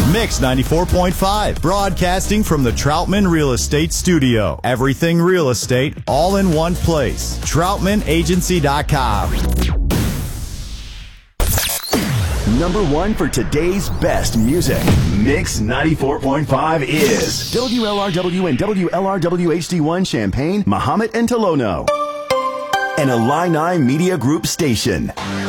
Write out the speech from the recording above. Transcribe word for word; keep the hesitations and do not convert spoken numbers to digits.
Mix ninety-four point five, broadcasting from the Troutman Real Estate Studio. Everything real estate, all in one place. Troutman Agency dot com. Number one for today's best music. Mix ninety-four point five is W L R W and W L R W H D one Champaign, Mahomet and Tolono. An Illini Media Group station.